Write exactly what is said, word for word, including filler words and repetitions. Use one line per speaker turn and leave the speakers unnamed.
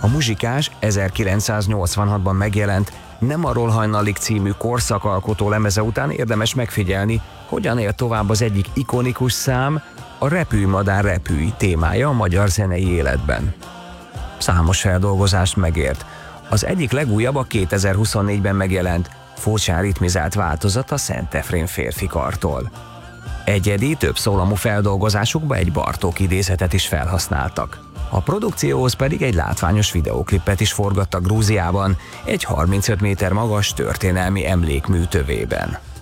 A muzsikás ezerkilencszáznyolcvanhatban megjelent Nem arról hajnalik című korszakalkotó lemeze után érdemes megfigyelni, hogyan él tovább az egyik ikonikus szám, a Repülj madár repülj témája a magyar zenei életben. Számos feldolgozást megért. Az egyik legújabb a kétezer-huszonnégyben megjelent, furcsán ritmizált változat a Szent Efrén férfikartól. Egyedi, több szólamú feldolgozásukba egy Bartók idézetet is felhasználtak. A produkcióhoz pedig egy látványos videóklipet is forgattak Grúziában, egy harmincöt méter magas történelmi emlékmű tövében.